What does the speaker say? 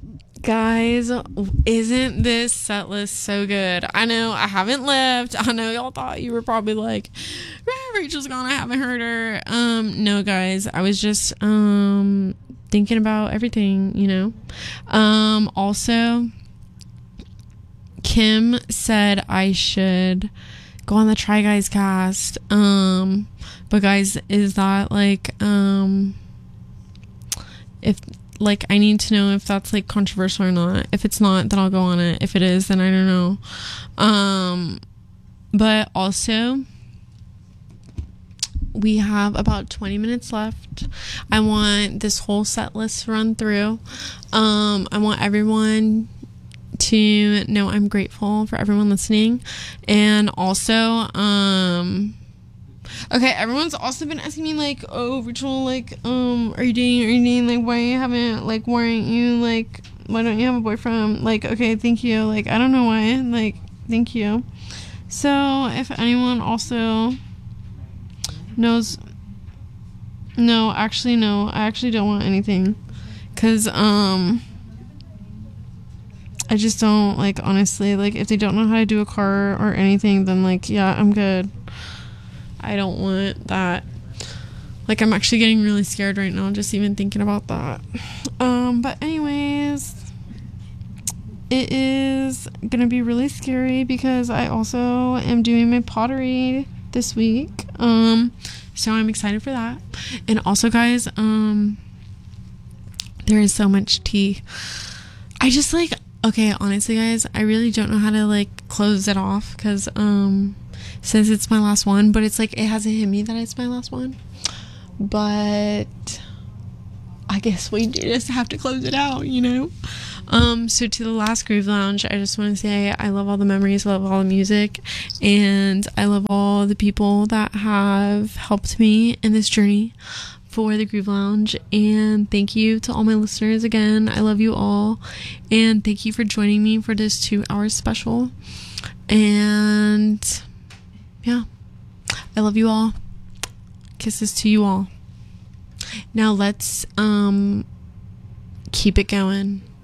Guys, isn't this set list so good? I know I haven't left. I know y'all thought you were probably like, Rachel's gone, I haven't heard her. No, guys, I was just thinking about everything, you know. Also, Kim said I should go on the Try Guys cast. But guys, is that like if like I need to know if that's like controversial or not. If it's not, then I'll go on it. If it is, then I don't know. But also we have about 20 minutes left. I want this whole set list run through. I want everyone to know I'm grateful for everyone listening. And also, okay, everyone's also been asking me like, oh, Rachel, like, are you dating, like, why aren't you, like, why don't you have a boyfriend? Like, okay, thank you, like, I don't know why, like, thank you. So, if anyone also knows, no, I actually don't want anything, because, I just don't, like, honestly, like, if they don't know how to do a car or anything, then, like, yeah, I'm good. I don't want that. Like, I'm actually getting really scared right now just even thinking about that. But anyways, it is gonna be really scary because I also am doing my pottery this week. So I'm excited for that. And also, guys, there is so much tea. I just, like, okay, honestly, guys, I really don't know how to, like, close it off because, since it's my last one, but it's like, it hasn't hit me that it's my last one. But I guess we just have to close it out, you know? So to the last Groove Lounge, I just want to say I love all the memories, I love all the music, and I love all the people that have helped me in this journey for the Groove Lounge. And thank you to all my listeners again. I love you all, and thank you for joining me for this 2-hour special. And yeah, I love you all. Kisses to you all. Now let's keep it going.